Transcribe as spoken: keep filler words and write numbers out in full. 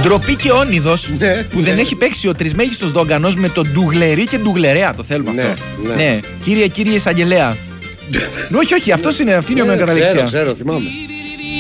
Ντροπή και όνειδος Ναι, που δεν ναι. έχει παίξει ο τρισμέγιστος Δόγκανος με τον Ντουγλερί και Ντουγλερέα. Το θέλουμε Ναι, αυτό. ναι. Ναι, κύριε, κύριε εισαγγελέα. Όχι, όχι, αυτός είναι, αυτή είναι η Ναι, ομοιοκαταληξία. ξέρω, ξέρω, θυμάμαι.